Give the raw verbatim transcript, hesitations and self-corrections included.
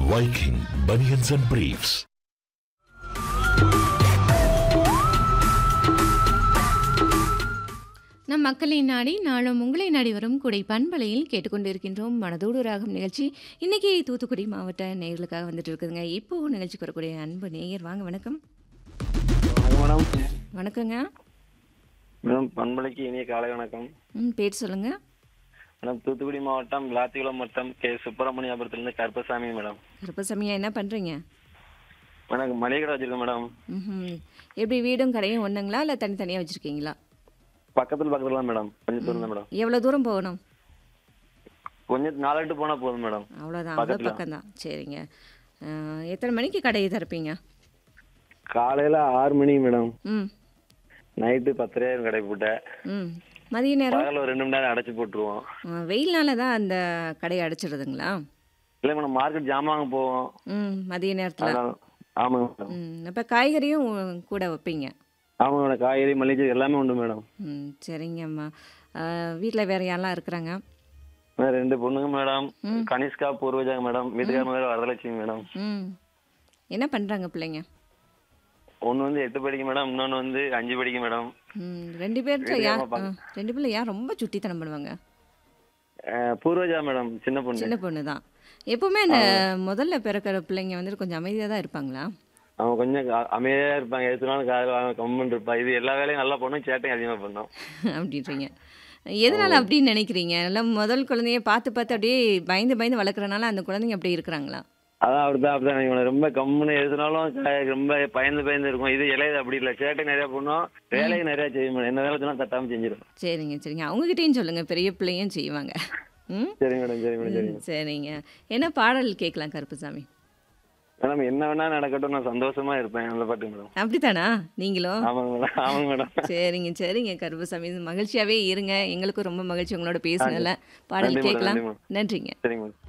Viking Bunions and Briefs. நம் மக்களை நாடி நாளும் உங்களை நாடி வரும் குடை பண்பலையில் கேட்டுக்கொண்டிருக்கின்றோம் மனதோடு ராகம் நிகழ்ச்சி. இன்னைக்கு தூத்துக்குடி மாவட்ட நேயர்களுக்காக வந்துட்டு இருக்குதுங்க. இப்போ நிகழ்ச்சிக்கு வரக்கூடிய அன்பு நேயர் வாங்க. வணக்கம். மேடம் வணக்கங்க. மேடம் பண்பலைக்கு இனிய காலை வணக்கம். ம் பேர் சொல்லுங்க. மேடம் தூத்துக்குடி மாவட்டம் விளாத்திகுளம் வட்டம் கே சுப்பிரமணியபுரத்துலேருந்து கருப்பசாமி மேடம். கருப்பசாமியா என்ன பண்ணுறீங்க? மேடம் மளிகை கடை வச்சிருக்கேன் மேடம். ம் எப்படி வீடும் கடையும் ஒன்றுங்களா இல்லை தனித்தனியாக வச்சுருக்கீங்களா? பக்கத்தில் பக்கத்தில் தான் மேடம், கொஞ்சம் தூரம் தான் மேடம். எவ்வளோ தூரம் போகணும்? கொஞ்சம் நாலு போனால் போதும் மேடம். அவ்வளோதான், அவ்வளோ பக்கம் தான். சரிங்க. அஹ், எத்தனை மணிக்கு கடையை திறப்பீங்க? காலையில் ஆறு மணிக்கு மேடம், ம் நைட்டு பத்தரையாயிரம் கடை போட்டேன். ம் மதிய நேரம் பகலில் ஒரு ரெண்டு மணி நேரம் அடைச்சி போட்டுருவோம். அஹ், வெயில்னால தான் அந்த கடையை அடைச்சிடுதுங்களா? இல்லை மேடம், மார்க்கெட் ஜாமான் வாங்க போவோம். ம் மதிய நேரத்தில். அதனால ஆமாங்க மேடம். ம் அப்போ காய்கறியும் கூட வைப்பீங்க? ஆமாங்க மேடம், காய்கறி மளிகை எல்லாமே உண்டு மேடம். ம் சரிங்கம்மா. வீட்டில் வேறு யாரெல்லாம் இருக்கிறாங்க? மேடம் ரெண்டு பொண்ணுங்க மேடம், ம். கனிஷ்கா பூர்வஜா மேடம், வீட்டுக்கார மேடம் வரதலட்சுமி மேடம். ம் என்ன பண்ணுறாங்க பிள்ளைங்க? ஒன்று வந்து எட்டு படிக்கும் மேடம், இன்னொன்று வந்து அஞ்சு படிக்கும் மேடம். ம் ரெண்டு பேர்ல வீட்டுக்கு யார் அம்மா ஆ, ரெண்டு பேர்ல யார் ரொம்ப சுட்டித்தனம் பண்ணுவாங்க? அஹ் பூர்வஜா மேடம், சின்ன பொண்ணு. சின்ன பொண்ணு தான். எப்பவுமே அந்த முதல்ல பிறக்கிற பிள்ளைங்க வந்துட்டு கொஞ்சம் அமைதியாக தான் இருப்பாங்களா? அவன் கொஞ்சம் க- அமைதியா இருப்பாங்க, எதுனாலும் காதல் கம்மன் இருப்பா. இது எல்லா வேலையும் நல்லா பண்ணும், சேட்டையும் அதிகமாக பண்ணோம். அப்படின்றீங்க. எதனால அப்படின்னு நினைக்கிறீங்க? நல்லா முதல் குழந்தைய பார்த்து பார்த்து அப்படியே பயந்து பயந்து வளர்க்குறனால அந்த குழந்தைங்க அப்படி இருக்கிறாங்களா? அதான் அப்படிதான் அப்படிதான் நினைக்கிறேன். ரொம்ப கம்முன்னு எதுனாலும் க- ரொம்ப பயந்து பயந்து இருக்கும். இது இலையது அப்படி இல்லை, சேட்டை நிறையா பண்ணும், வேலையும் நிறையா செய்ய முடியும். என்ன வேலை சொன்னா தட்டாமல் செஞ்சிடும். சரிங்க சரிங்க. அவங்ககிட்டயும் சொல்லுங்க, பெரிய பிள்ளையும் செய்வாங்க. ம் சரி மேடம், சரி மேடம், சரி ம், சரிங்க. என்ன பாடல் கேட்கலாம் கருப்புசாமி? மேடம். என்ன வேணா நடக்கட்டும், நான் சந்தோஷமா இருப்பேன், அந்த பாட்டு மேடம். அப்படித்தானா நீங்களும்? ஆமாங்க மேடம், ஆமாங்க மேடம். சரிங்க சரிங்க கருப்புசாமி, மகிழ்ச்சியாவே இருங்க. எங்களுக்கும் ரொம்ப மகிழ்ச்சி உங்களோட நன்றி பேசுனதுல. பாடல் நன்றி மேடம், கேட்கலாம். நன்றி மேடம். நன்றிங்க. சரிங்க மேடம்.